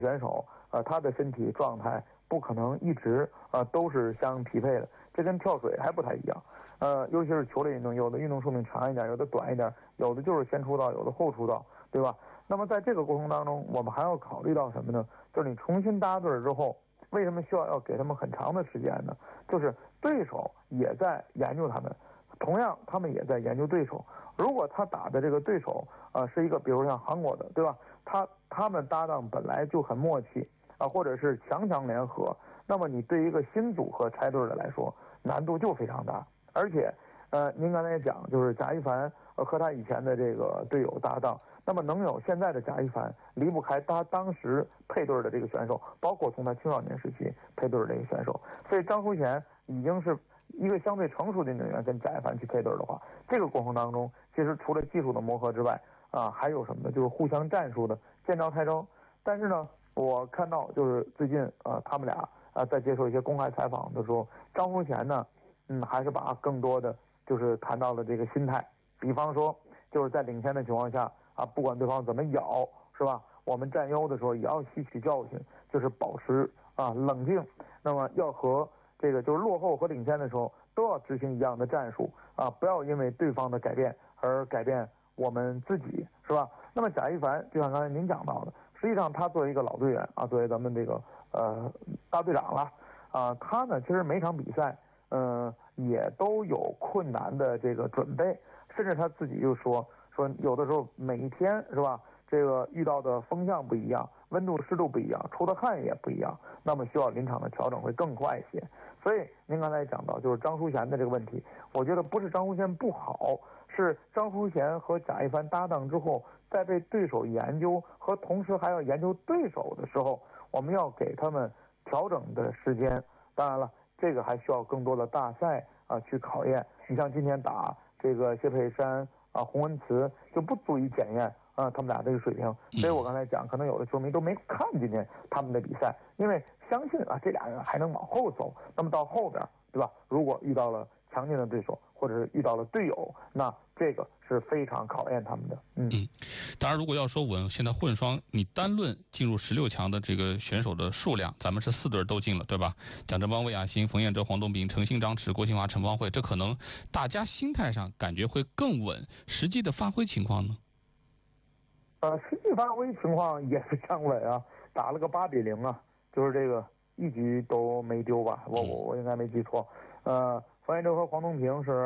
选手他的身体状态不可能一直都是相匹配的，这跟跳水还不太一样。尤其是球类运动，有的运动寿命长一点，有的短一点，有的就是先出道，有的后出道，对吧？那么在这个过程当中，我们还要考虑到什么呢？就是你重新搭队之后，为什么需要给他们很长的时间呢？就是对手也在研究他们，同样他们也在研究对手。如果他打的这个对手是一个比如像韩国的，对吧？他们搭档本来就很默契或者是强强联合，那么你对一个新组合拆队的来说难度就非常大。而且您刚才也讲，就是贾一凡和他以前的这个队友搭档，那么能有现在的贾一凡，离不开他当时配对的这个选手，包括从他青少年时期配对的这个选手。所以张淑贤已经是一个相对成熟的运动员，跟贾一凡去配对的话，这个过程当中其实除了技术的磨合之外还有什么呢？就是互相战术的见招拆招。但是呢，我看到就是最近他们俩在接受一些公开采访的时候，张淑贤呢还是把更多的就是谈到了这个心态，比方说就是在领先的情况下不管对方怎么咬，是吧？我们占优的时候也要吸取教训，就是保持冷静。那么要和这个就是落后和领先的时候都要执行一样的战术不要因为对方的改变而改变我们自己，是吧？那么贾一凡就像刚才您讲到的，实际上他作为一个老队员作为咱们这个大队长了他呢其实每场比赛也都有困难的这个准备，甚至他自己就说有的时候每一天是吧，这个遇到的风向不一样，温度湿度不一样，出的汗也不一样，那么需要临场的调整会更快一些。所以您刚才讲到就是张淑贤的这个问题，我觉得不是张淑贤不好，是张淑贤和贾一凡搭档之后，在被对手研究和同时还要研究对手的时候，我们要给他们调整的时间。当然了，这个还需要更多的大赛去考验。你像今天打这个谢佩珊洪文慈就不足以检验他们俩这个水平。所以我刚才讲，可能有的球迷都没看今天他们的比赛，因为相信这俩人还能往后走。那么到后边，对吧？如果遇到了强劲的对手，或者是遇到了队友，那这个是非常考验他们的。 当然，如果要说现在混双，你单论进入16强的这个选手的数量，咱们是4队都进了，对吧？蒋振邦、魏雅欣、冯彦哲、黄东萍、程鑫、张弛、郭庆华、陈芳慧，这可能大家心态上感觉会更稳。实际的发挥情况呢？ 实际发挥情况也非常稳打了个8-0就是这个一局都没丢吧？我应该没记错。冯彦哲和黄东萍是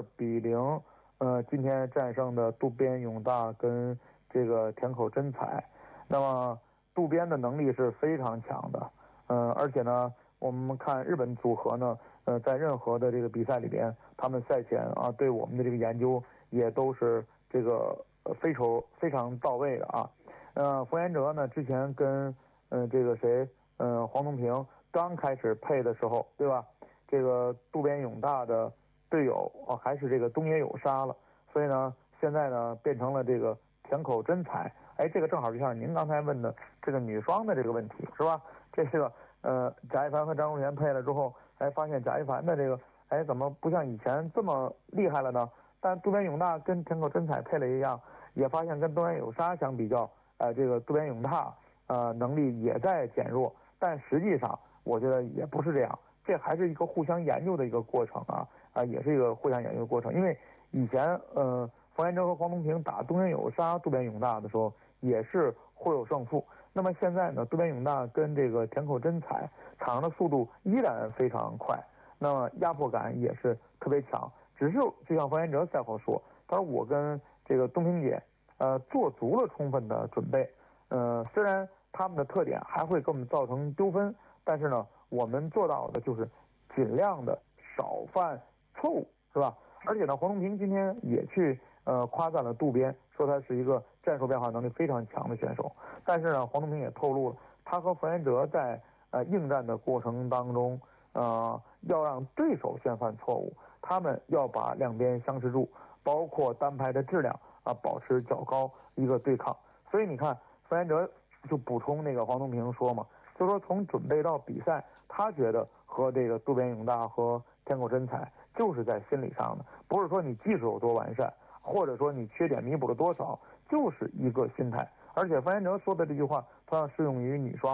2-0。今天战胜的渡边勇大跟这个田口真彩。那么渡边的能力是非常强的，而且呢，我们看日本组合呢，在任何的这个比赛里边，他们赛前对我们的这个研究也都是这个非常到位的冯彦哲呢，之前跟这个黄东萍刚开始配的时候，对吧？这个渡边勇大的队友还是这个东野有沙了，所以呢，现在呢变成了这个田口真彩。这个正好就像您刚才问的这个女双的这个问题，是吧？这个贾一凡和张淑贤配了之后，发现贾一凡的这个怎么不像以前这么厉害了呢？但渡边勇大跟田口真彩配了一样，也发现跟东野有沙相比较，这个渡边勇大能力也在减弱，但实际上我觉得也不是这样。这还是一个互相研究的一个过程也是一个互相研究的过程。因为以前冯彦哲和黄东萍打东野有沙、渡边勇大的时候也是互有胜负。那么现在呢，渡边勇大跟这个田口真彩场上的速度依然非常快，那么压迫感也是特别强。只是就像冯彦哲赛后说，他说我跟这个东萍姐做足了充分的准备，虽然他们的特点还会给我们造成丢分，但是呢，我们做到的就是尽量的少犯错误，是吧？而且呢，黄东萍今天也去夸赞了渡边，说他是一个战术变化能力非常强的选手。但是呢，黄东萍也透露了，他和冯彦哲在应战的过程当中，要让对手先犯错误，他们要把两边相持住，包括单排的质量保持较高一个对抗。所以你看，冯彦哲就补充那个黄东萍说嘛，就说从准备到比赛，他觉得和这个渡边勇大和田口真彩就是在心理上的，不是说你技术有多完善，或者说你缺点弥补了多少，就是一个心态。而且范彦哲说的这句话同样适用于女双。